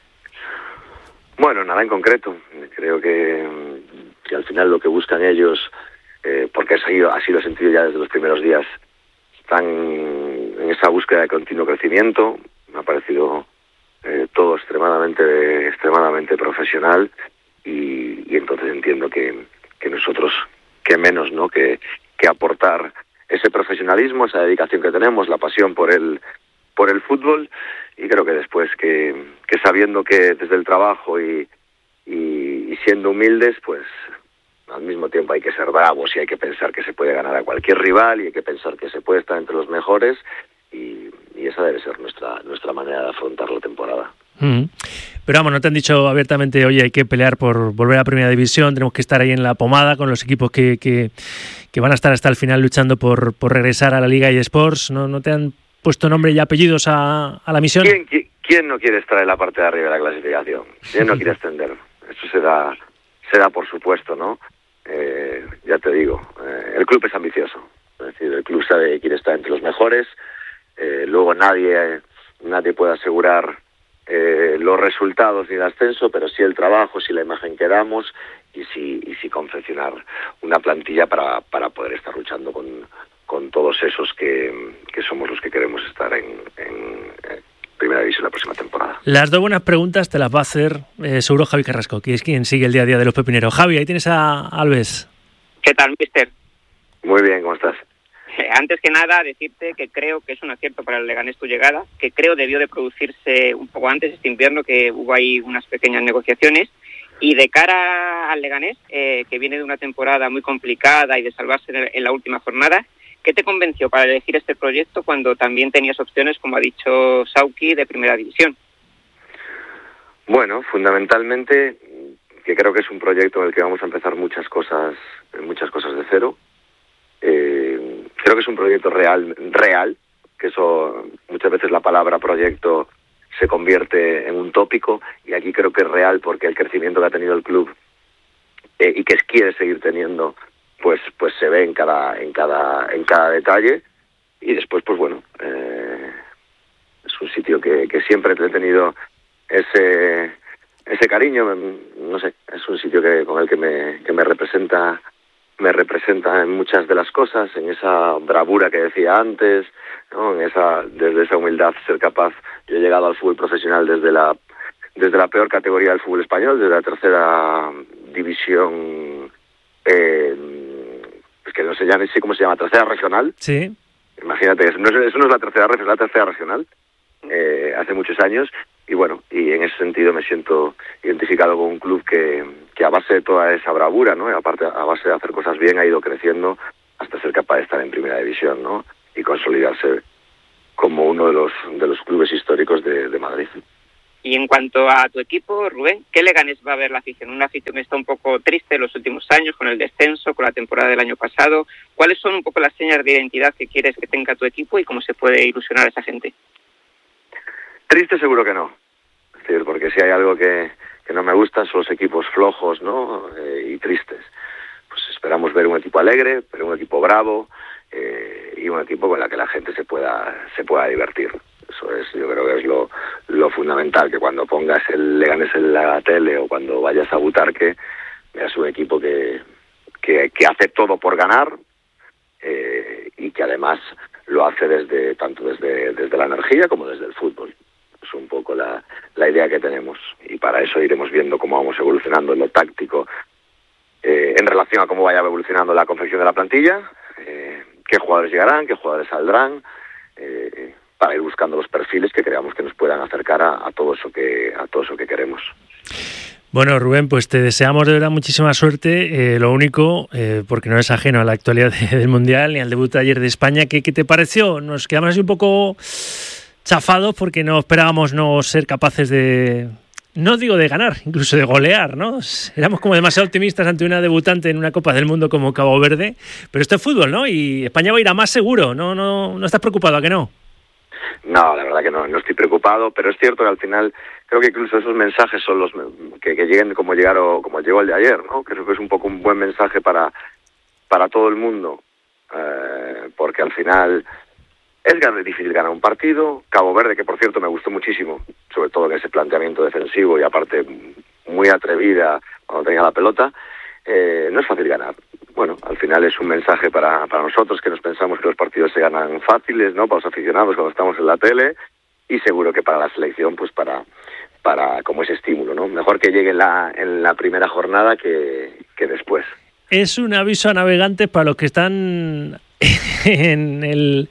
Bueno, nada en concreto. Creo que al final lo que buscan ellos, porque así lo he sentido ya desde los primeros días, están en esa búsqueda de continuo crecimiento. Me ha parecido todo extremadamente profesional, y entonces entiendo que nosotros, que menos, ¿no? que aportar ese profesionalismo, esa dedicación que tenemos, la pasión por el fútbol, y creo que después que sabiendo que desde el trabajo y siendo humildes, pues al mismo tiempo hay que ser bravos, y hay que pensar que se puede ganar a cualquier rival, y hay que pensar que se puede estar entre los mejores, y esa debe ser nuestra manera de afrontar la temporada. Pero vamos, no te han dicho abiertamente, oye, hay que pelear por volver a Primera División, tenemos que estar ahí en la pomada con los equipos que van a estar hasta el final luchando por regresar a la Liga eSports. ¿No te han puesto nombre y apellidos a la misión? ¿Quién no quiere estar en la parte de arriba de la clasificación? ¿Quién no quiere ascender? Eso se da por supuesto, ¿no? Ya te digo, el club es ambicioso. Es decir, el club sabe que quiere estar entre los mejores. Luego nadie puede asegurar los resultados ni el ascenso, pero sí el trabajo, sí la imagen que damos, y sí confeccionar una plantilla para poder estar luchando con todos esos que somos los que queremos estar en Primera División la próxima temporada. Las dos buenas preguntas te las va a hacer seguro Javi Carrasco, que es quien sigue el día a día de los pepineros. Javi, ahí tienes a Albés. ¿Qué tal, mister? Muy bien, ¿cómo estás? Antes que nada, decirte que creo que es un acierto para el Leganés tu llegada, que creo debió de producirse un poco antes este invierno, que hubo ahí unas pequeñas negociaciones. Y de cara al Leganés, que viene de una temporada muy complicada y de salvarse en la última jornada, ¿qué te convenció para elegir este proyecto cuando también tenías opciones, como ha dicho Sauki, de primera división? Bueno, fundamentalmente que creo que es un proyecto en el que vamos a empezar muchas cosas de cero. Creo que es un proyecto real, que eso muchas veces la palabra proyecto se convierte en un tópico, y aquí creo que es real porque el crecimiento que ha tenido el club y que quiere seguir teniendo, pues se ve en cada detalle. Y después, pues bueno, es un sitio que siempre he tenido ese cariño, no sé, es un sitio con el que me representa en muchas de las cosas, en esa bravura que decía antes, ¿no? Desde esa humildad, ser capaz. Yo he llegado al fútbol profesional desde la peor categoría del fútbol español, desde la tercera división, que no sé ya ni sé cómo se llama, tercera regional. Sí. Imagínate, eso no es la tercera regional, es la tercera regional, hace muchos años. Y bueno, y en ese sentido me siento identificado con un club que a base de toda esa bravura, ¿no? Y aparte a base de hacer cosas bien, ha ido creciendo hasta ser capaz de estar en primera división, ¿no? Y consolidarse como uno de los clubes históricos de Madrid. Y en cuanto a tu equipo, Rubén, ¿qué Leganés va a ver la afición? Una afición que está un poco triste en los últimos años, con el descenso, con la temporada del año pasado. ¿Cuáles son un poco las señas de identidad que quieres que tenga tu equipo y cómo se puede ilusionar a esa gente? Triste seguro que no. Es decir, porque si hay algo que no me gusta son los equipos flojos, ¿no? Y tristes. Pues esperamos ver un equipo alegre, pero un equipo bravo, y un equipo con el que la gente se pueda divertir. Eso es, yo creo que es lo fundamental, que cuando pongas el Leganés en la tele o cuando vayas a Butarque, veas un equipo que hace todo por ganar, y que además lo hace tanto desde la energía como desde el fútbol. Es un poco la idea que tenemos, y para eso iremos viendo cómo vamos evolucionando en lo táctico, en relación a cómo vaya evolucionando la confección de la plantilla, qué jugadores llegarán, qué jugadores saldrán, para ir buscando los perfiles que creamos que nos puedan acercar a todo eso que queremos. Bueno, Rubén, pues te deseamos de verdad muchísima suerte. Lo único, porque no es ajeno a la actualidad del Mundial ni al debut de ayer de España, ¿qué te pareció? Nos quedamos así un poco chafados porque no esperábamos no ser capaces de, no digo de ganar, incluso de golear, ¿no? Éramos como demasiado optimistas ante una debutante en una Copa del Mundo como Cabo Verde, pero esto es fútbol, ¿no? Y España va a ir a más seguro, ¿no estás preocupado, a que no? No, la verdad que no estoy preocupado, pero es cierto que al final creo que incluso esos mensajes son los que lleguen como llegó el de ayer, ¿no? Creo que es un poco un buen mensaje para todo el mundo, porque al final es difícil ganar un partido. Cabo Verde, que por cierto me gustó muchísimo, sobre todo en ese planteamiento defensivo y aparte muy atrevida cuando tenía la pelota, no es fácil ganar. Bueno, al final es un mensaje para nosotros que nos pensamos que los partidos se ganan fáciles, ¿no? Para los aficionados cuando estamos en la tele, y seguro que para la selección, pues para como ese estímulo, ¿no? Mejor que llegue en la primera jornada que después. Es un aviso a navegantes para los que están en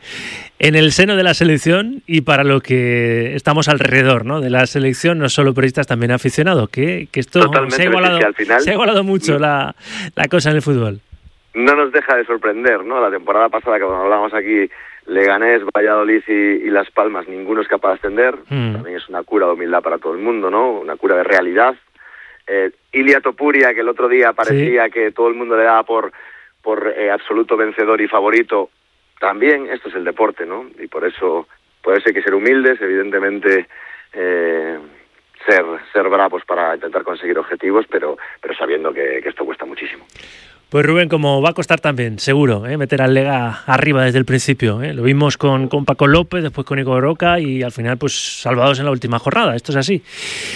el seno de la selección y para los que estamos alrededor, ¿no? De la selección, no solo periodistas, también aficionados, que esto se ha igualado mucho la cosa en el fútbol. No nos deja de sorprender, ¿no? La temporada pasada, que cuando hablábamos aquí, Leganés, Valladolid y Las Palmas, ninguno es capaz de ascender. También es una cura de humildad para todo el mundo, ¿no? Una cura de realidad. Ilia Topuria, que el otro día parecía que todo el mundo le daba por absoluto vencedor y favorito, también esto es el deporte, ¿no? Y por eso hay que ser humildes, evidentemente, ser bravos para intentar conseguir objetivos, pero sabiendo que esto cuesta muchísimo. Pues Rubén, como va a costar también, seguro, meter al Lega arriba desde el principio. Lo vimos con Paco López, después con Igor Roca y al final pues salvados en la última jornada. Esto es así.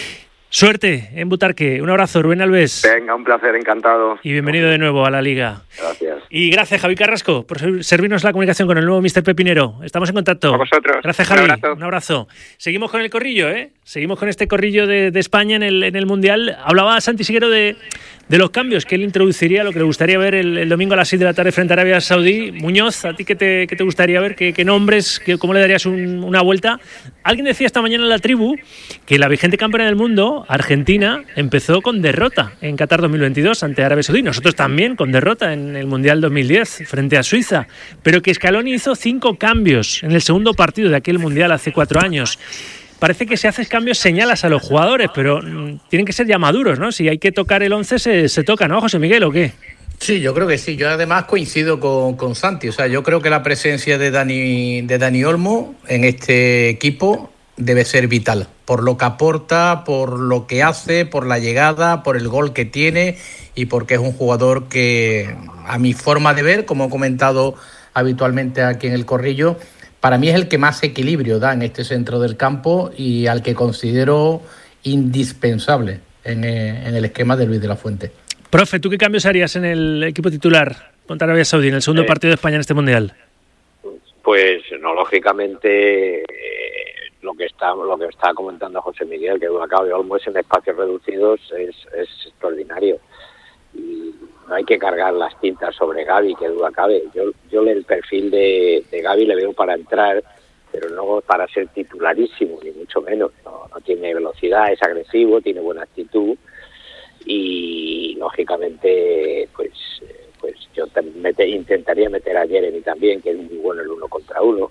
Suerte en Butarque. Un abrazo, Rubén Alves. Venga, un placer, encantado. Y bienvenido de nuevo a la Liga. Gracias. Y gracias, Javi Carrasco, por servirnos la comunicación con el nuevo Mr. Pepinero. Estamos en contacto. A vosotros. Gracias, Javi. Un abrazo. Seguimos con el corrillo, ¿eh? Seguimos con este corrillo de España en el Mundial. Hablaba Santi Siguero de los cambios que él introduciría, lo que le gustaría ver el domingo a las 6 de la tarde frente a Arabia Saudí. Muñoz, ¿a ti qué te gustaría ver? ¿Qué nombres? ¿Cómo le darías una vuelta? Alguien decía esta mañana en la tribu que la vigente campeona del mundo, Argentina, empezó con derrota en Qatar 2022 ante Arabia Saudí. Nosotros también con derrota en el Mundial 2010 frente a Suiza. Pero que Scaloni hizo 5 cambios en el segundo partido de aquel Mundial hace 4 años. Parece que si haces cambios señalas a los jugadores, pero tienen que ser ya maduros, ¿no? Si hay que tocar el 11 se toca, ¿no, José Miguel, o qué? Sí, yo creo que sí. Yo además coincido con Santi. O sea, yo creo que la presencia de Dani Olmo en este equipo debe ser vital. Por lo que aporta, por lo que hace, por la llegada, por el gol que tiene y porque es un jugador que, a mi forma de ver, como he comentado habitualmente aquí en el corrillo, para mí es el que más equilibrio da en este centro del campo y al que considero indispensable en el esquema de Luis de la Fuente. Profe, ¿tú qué cambios harías en el equipo titular contra Arabia Saudí en el segundo partido de España en este Mundial? Pues no, lógicamente lo que está comentando José Miguel, que Dudacao y Olmo en espacios reducidos es extraordinario. Y no hay que cargar las tintas sobre Gavi, que duda cabe. Yo el perfil de Gavi le veo para entrar, pero no para ser titularísimo, ni mucho menos. No tiene velocidad, es agresivo, tiene buena actitud y lógicamente pues yo intentaría meter a Jeremy también, que es muy bueno el 1 contra 1.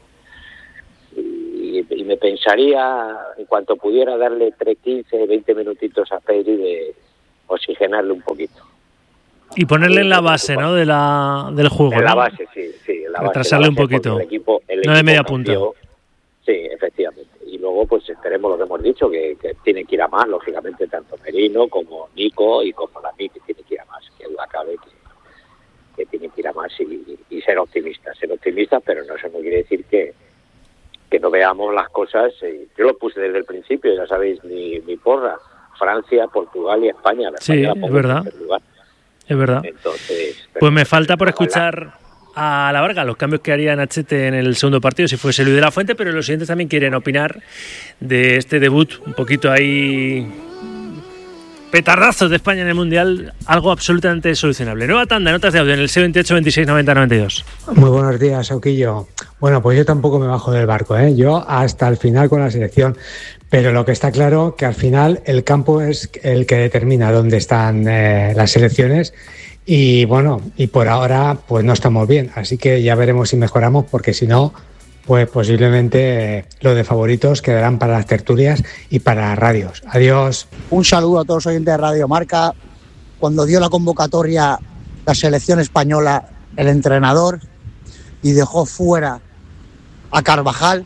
Y me pensaría, en cuanto pudiera, darle 15, 20 minutitos a Pedri de oxigenarle un poquito. Y ponerle en la base, ¿no? Del juego. En la base, sí. Retrasarle un poquito. El equipo no de media punta. Sí, efectivamente. Y luego, pues esperemos lo que hemos dicho, que tienen que ir a más, lógicamente, tanto Merino como Nico y como Lamine, que tienen que ir a más. Que duda cabe que tienen que ir a más y ser optimistas. Ser optimistas, pero no, eso no quiere decir que no veamos las cosas. Yo lo puse desde el principio, ya sabéis, mi porra. Francia, Portugal y España. Sí, es verdad. Es verdad. Entonces, pues me falta por escuchar a la Varga los cambios que haría Nachete en el segundo partido si fuese Luis de la Fuente, pero los siguientes también quieren opinar de este debut un poquito ahí petardazos de España en el Mundial, algo absolutamente solucionable. Nueva tanda, notas de audio en el 78 26 90 92. Muy buenos días, Sauquillo. Bueno, pues yo tampoco me bajo del barco, ¿eh? Yo hasta el final con la selección. Pero lo que está claro que al final el campo es el que determina dónde están las selecciones y bueno, y por ahora pues no estamos bien, así que ya veremos si mejoramos, porque si no, pues posiblemente lo de favoritos quedarán para las tertulias y para radios. Adiós. Un saludo a todos los oyentes de Radio Marca. Cuando dio la convocatoria la selección española, el entrenador, y dejó fuera a Carvajal,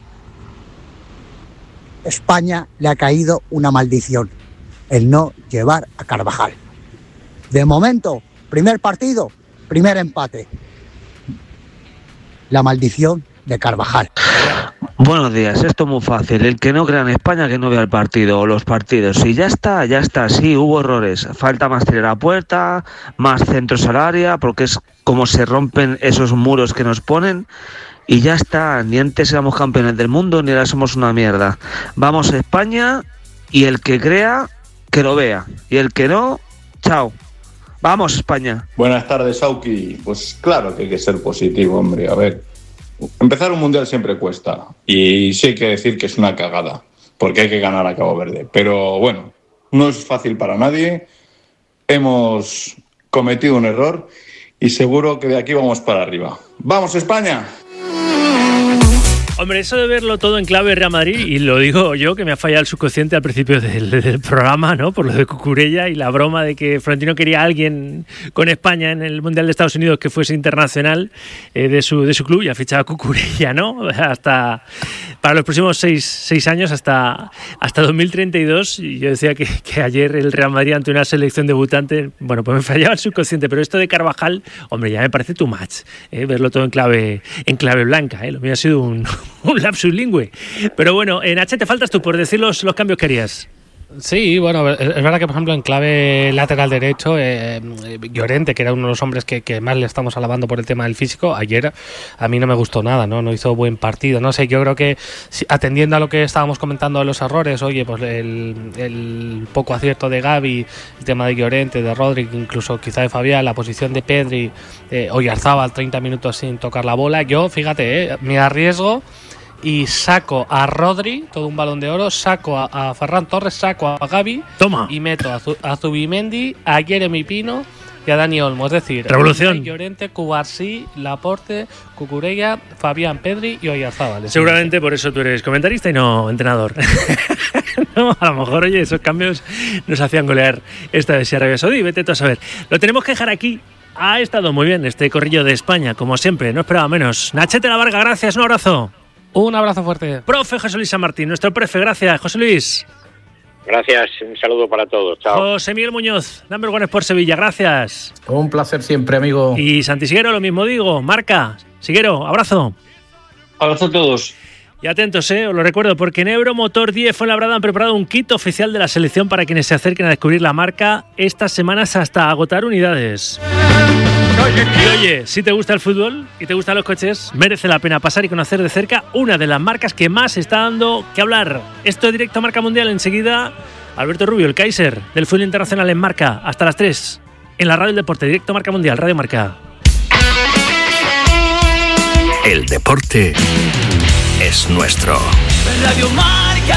España le ha caído una maldición, el no llevar a Carvajal. De momento, primer partido, primer empate. La maldición de Carvajal. Buenos días, esto es muy fácil. El que no crea en España, que no vea el partido o los partidos. Y ya está. Sí, hubo errores. Falta más tirar a puerta, más centros al área, porque es como se rompen esos muros que nos ponen. Y ya está, ni antes éramos campeones del mundo, ni ahora somos una mierda. Vamos a España y el que crea, que lo vea. Y el que no, chao. Vamos, España. Buenas tardes, Sauki. Pues claro que hay que ser positivo, hombre. A ver, empezar un mundial siempre cuesta. Y sí hay que decir que es una cagada, porque hay que ganar a Cabo Verde. Pero bueno, no es fácil para nadie. Hemos cometido un error y seguro que de aquí vamos para arriba. ¡Vamos, España! Hombre, eso de verlo todo en clave Real Madrid, y lo digo yo, que me ha fallado el subconsciente al principio del programa, ¿no? Por lo de Cucurella y la broma de que Florentino quería a alguien con España en el Mundial de Estados Unidos que fuese internacional de su club, y ha fichado a Cucurella, ¿no? Hasta para los próximos seis años, hasta 2032. Y yo decía que ayer el Real Madrid ante una selección debutante, bueno, pues me fallaba el subconsciente, pero esto de Carvajal, hombre, ya me parece too much, verlo todo en clave blanca, lo mío ha sido un lapsus lingüe. Pero bueno, Nache, te faltas tú por decir los cambios que harías. Sí, bueno, es verdad que por ejemplo en clave lateral derecho, Llorente, que era uno de los hombres que más le estamos alabando por el tema del físico, ayer a mí no me gustó nada, no hizo buen partido, no sé, yo creo que atendiendo a lo que estábamos comentando de los errores, oye, pues el poco acierto de Gavi, el tema de Llorente, de Rodri, incluso quizá de Fabián, la posición de Pedri, Oyarzábal 30 minutos sin tocar la bola, yo, fíjate, me arriesgo y saco a Rodri, todo un Balón de Oro, saco a Ferran Torres, saco a Gavi. Toma. Y meto a Zubimendi, a Jeremy Pino y a Dani Olmo. Es decir, revolución. Llorente, Cubarsí, Laporte, Cucurella, Fabián, Pedri y Oyarzábal. Seguramente por eso tú eres comentarista y no entrenador. No, a lo mejor, oye, esos cambios nos hacían golear esta vez si Arabia Saudí, vete tú a saber. Lo tenemos que dejar aquí. Ha estado muy bien este corrillo de España, como siempre, no esperaba menos. Nachete La Varga, gracias, un abrazo. Un abrazo fuerte. Profe José Luis San Martín, nuestro profe, gracias. José Luis. Gracias, un saludo para todos. Chao. José Miguel Muñoz, Number One Sport Sevilla, gracias. Un placer siempre, amigo. Y Santi Siguero, lo mismo digo. Marca, Siguero, abrazo. Abrazo a todos. Y atentos, os lo recuerdo, porque en Euromotor 10 Fuenlabrada han preparado un kit oficial de la selección para quienes se acerquen a descubrir la marca estas semanas hasta agotar unidades. Y oye, si te gusta el fútbol y te gustan los coches, merece la pena pasar y conocer de cerca una de las marcas que más está dando que hablar. Esto es Directo Marca Mundial. Enseguida, Alberto Rubio, el Kaiser del fútbol internacional en Marca, hasta las 3, en la Radio del Deporte, Directo Marca Mundial, Radio Marca. El deporte es nuestro. Radio Marca.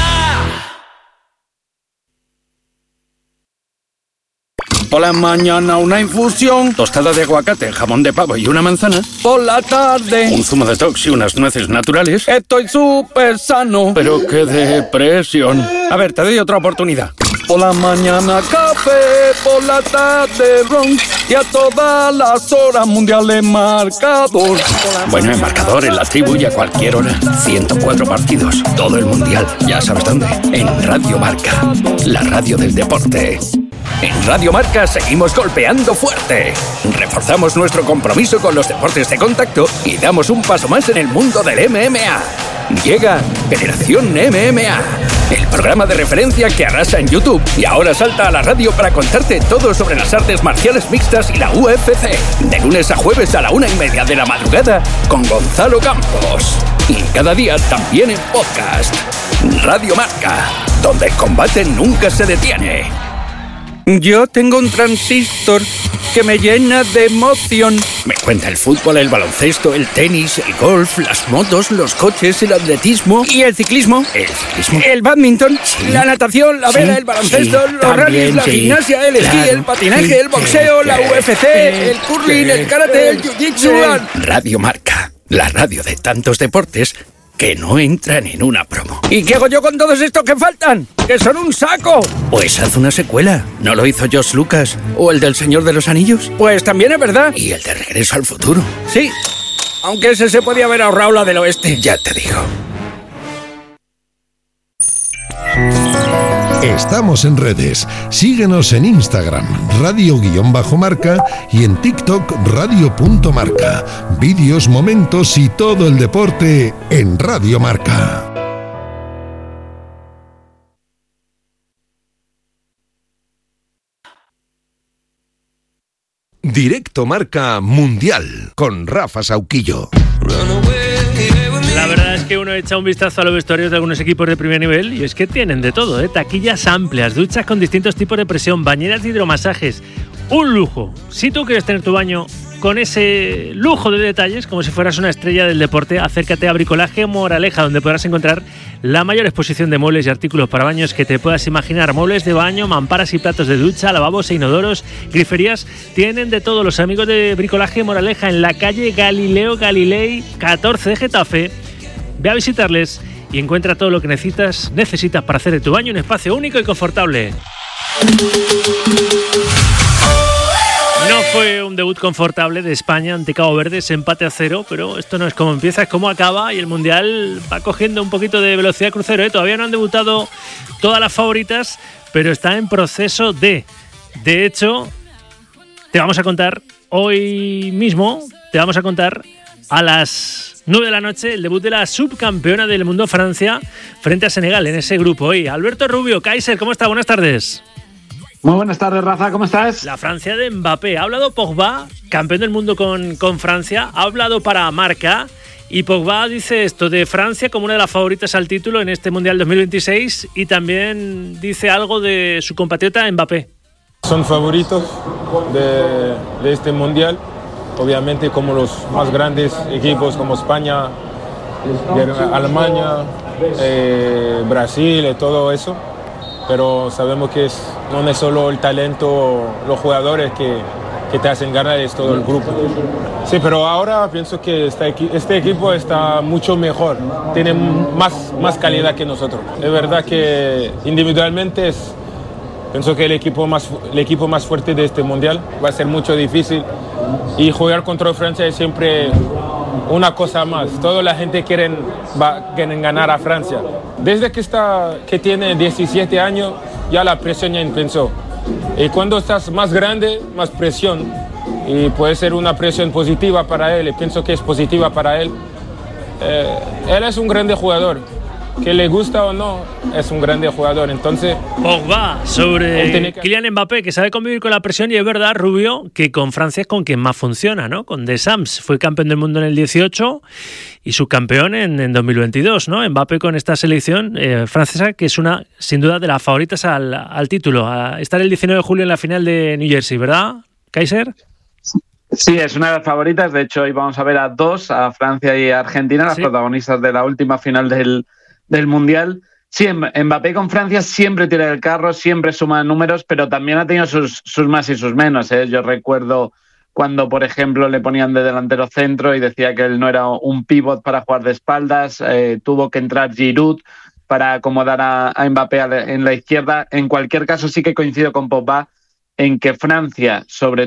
Por la mañana una infusión, tostada de aguacate, jamón de pavo y una manzana. Por la tarde, un zumo de tox y unas nueces naturales. Estoy súper sano, pero qué depresión. A ver, te doy otra oportunidad. Por la mañana café, por la tarde ron y a todas las horas mundiales marcador. Bueno, en marcador, en la tribu y a cualquier hora. 104 partidos, todo el mundial. Ya sabes dónde. En Radio Marca, la radio del deporte. En Radio Marca seguimos golpeando fuerte. Reforzamos nuestro compromiso con los deportes de contacto y damos un paso más en el mundo del MMA. Llega Generación MMA, el programa de referencia que arrasa en YouTube y ahora salta a la radio para contarte todo sobre las artes marciales mixtas y la UFC. De lunes a jueves a la 1:30 de la madrugada con Gonzalo Campos. Y cada día también en podcast. Radio Marca, donde el combate nunca se detiene. Yo tengo un transistor que me llena de emoción. Me cuenta el fútbol, el baloncesto, el tenis, el golf, las motos, los coches, el atletismo y el ciclismo. El ciclismo. El bádminton, sí, la natación, la vela, el baloncesto, sí, los rallies, la gimnasia, el esquí, el patinaje, el boxeo, la UFC, el curling, el karate, el jiu-jitsu. Radio Marca, la radio de tantos deportes que no entran en una promo. ¿Y qué hago yo con todos estos que faltan? ¡Que son un saco! Pues haz una secuela. ¿No lo hizo George Lucas? ¿O el del Señor de los Anillos? Pues también es verdad. ¿Y el de Regreso al Futuro? Sí, aunque ese se podía haber ahorrado la del oeste. Ya te digo. Estamos en redes. Síguenos en Instagram, radio_marca y en TikTok, radio.marca. Vídeos, momentos y todo el deporte en Radio Marca. Directo Marca Mundial con Rafa Sauquillo. La verdad es que uno echa un vistazo a los vestuarios de algunos equipos de primer nivel y es que tienen de todo, ¿eh? Taquillas amplias, duchas con distintos tipos de presión, bañeras de hidromasajes. Un lujo. Si tú quieres tener tu baño con ese lujo de detalles, como si fueras una estrella del deporte, acércate a Bricolaje Moraleja, donde podrás encontrar la mayor exposición de muebles y artículos para baños que te puedas imaginar. Muebles de baño, mamparas y platos de ducha, lavabos e inodoros, griferías, tienen de todo. Los amigos de Bricolaje Moraleja en la calle Galileo Galilei 14 de Getafe. Ve a visitarles y encuentra todo lo que necesitas para hacer de tu baño un espacio único y confortable. No fue un debut confortable de España ante Cabo Verde, ese empate a 0, pero esto no es como empieza, es como acaba y el Mundial va cogiendo un poquito de velocidad crucero, ¿eh? Todavía no han debutado todas las favoritas, pero está en proceso de... De hecho, te vamos a contar hoy mismo, a las 9 de la noche, el debut de la subcampeona del mundo Francia frente a Senegal en ese grupo hoy. Alberto Rubio, Kaiser, ¿cómo está? Buenas tardes. Muy buenas tardes, Rafa, ¿cómo estás? La Francia de Mbappé. Ha hablado Pogba, campeón del mundo con Francia, ha hablado para Marca y Pogba dice esto de Francia como una de las favoritas al título en este Mundial 2026 y también dice algo de su compatriota Mbappé. Son favoritos de este Mundial. Obviamente como los más grandes equipos como España, Alemania, Brasil y todo eso, pero sabemos que no es solo el talento, los jugadores que te hacen ganar, es todo el grupo. Sí, pero ahora pienso que este equipo está mucho mejor, tiene más calidad que nosotros. Es verdad que individualmente pienso que el equipo más fuerte de este Mundial va a ser mucho difícil y jugar contra Francia es siempre una cosa más. Toda la gente quieren ganar a Francia. Desde que tiene 17 años ya la presión ya empezó. Y cuando estás más grande, más presión. Y puede ser una presión positiva para él y pienso que es positiva para él. Él es un grande jugador. Que le gusta o no, es un grande jugador. Entonces, Pogba sobre Kylian Mbappé, que sabe convivir con la presión, y es verdad, Rubio, que con Francia es con quien más funciona, ¿no? Con Deschamps, fue campeón del mundo en el 18 y subcampeón en 2022, ¿no? Mbappé con esta selección francesa, que es una, sin duda, de las favoritas al título, a estar el 19 de julio en la final de New Jersey, ¿verdad, Kaiser? Sí, es una de las favoritas. De hecho, hoy vamos a ver a dos, a Francia y a Argentina, las protagonistas de la última final del Mundial. Sí, Mbappé con Francia siempre tira el carro, siempre suma números, pero también ha tenido sus más y sus menos, ¿eh? Yo recuerdo cuando, por ejemplo, le ponían de delantero centro y decía que él no era un pívot para jugar de espaldas, tuvo que entrar Giroud para acomodar a Mbappé en la izquierda. En cualquier caso, sí que coincido con Pogba en que Francia, sobre